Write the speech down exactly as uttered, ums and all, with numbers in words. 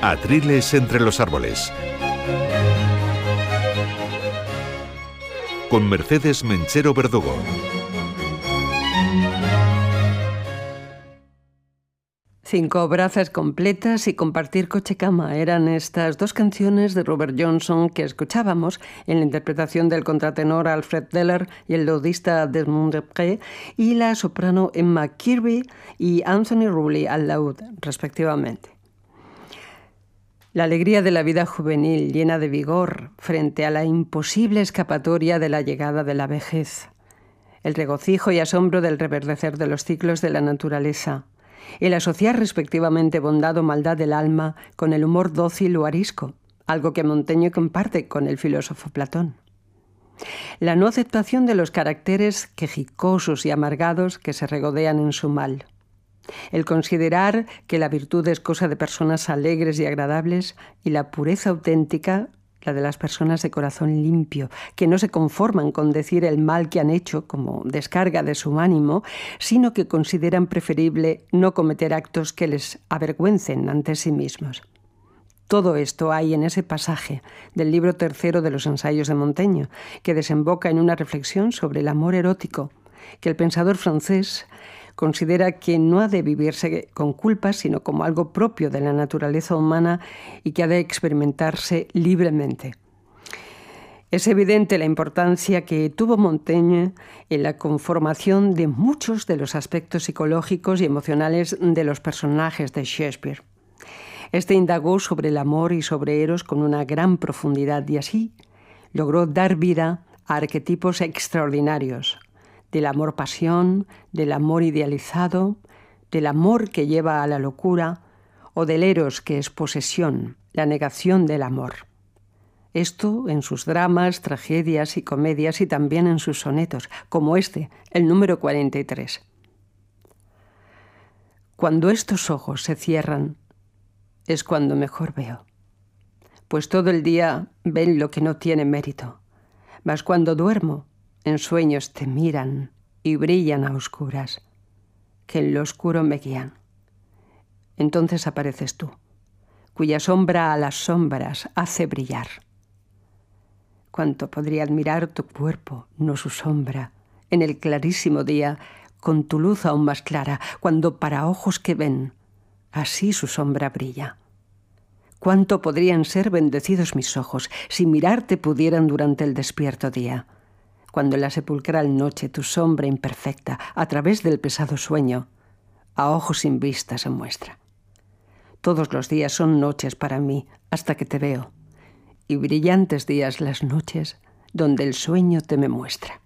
Atriles entre los árboles. Con Mercedes Menchero Verdugo. Cinco brazas completas y compartir coche-cama eran estas dos canciones de Robert Johnson que escuchábamos en la interpretación del contratenor Alfred Deller y el laudista Desmond Desprez y la soprano Emma Kirby y Anthony Rowley al laúd, respectivamente. La alegría de la vida juvenil llena de vigor frente a la imposible escapatoria de la llegada de la vejez. El regocijo y asombro del reverdecer de los ciclos de la naturaleza. El asociar respectivamente bondad o maldad del alma con el humor dócil o arisco, algo que Montaigne comparte con el filósofo Platón. La no aceptación de los caracteres quejicosos y amargados que se regodean en su mal. El considerar que la virtud es cosa de personas alegres y agradables y la pureza auténtica, la de las personas de corazón limpio, que no se conforman con decir el mal que han hecho como descarga de su ánimo, sino que consideran preferible no cometer actos que les avergüencen ante sí mismos. Todo esto hay en ese pasaje del libro tercero de los ensayos de Montaigne, que desemboca en una reflexión sobre el amor erótico, que el pensador francés considera que no ha de vivirse con culpas, sino como algo propio de la naturaleza humana y que ha de experimentarse libremente. Es evidente la importancia que tuvo Montaigne en la conformación de muchos de los aspectos psicológicos y emocionales de los personajes de Shakespeare. Este indagó sobre el amor y sobre Eros con una gran profundidad y así logró dar vida a arquetipos extraordinarios, del amor-pasión, del amor idealizado, del amor que lleva a la locura o del eros que es posesión, la negación del amor. Esto en sus dramas, tragedias y comedias y también en sus sonetos, como este, el número cuarenta y tres. Cuando estos ojos se cierran, es cuando mejor veo, pues todo el día ven lo que no tiene mérito, mas cuando duermo, en sueños te miran y brillan a oscuras, que en lo oscuro me guían. Entonces apareces tú, cuya sombra a las sombras hace brillar. Cuánto podría admirar tu cuerpo, no su sombra, en el clarísimo día, con tu luz aún más clara, cuando para ojos que ven, así su sombra brilla. Cuánto podrían ser bendecidos mis ojos, si mirarte pudieran durante el despierto día, cuando en la sepulcral noche tu sombra imperfecta, a través del pesado sueño, a ojos sin vista se muestra. Todos los días son noches para mí, hasta que te veo, y brillantes días las noches, donde el sueño te me muestra.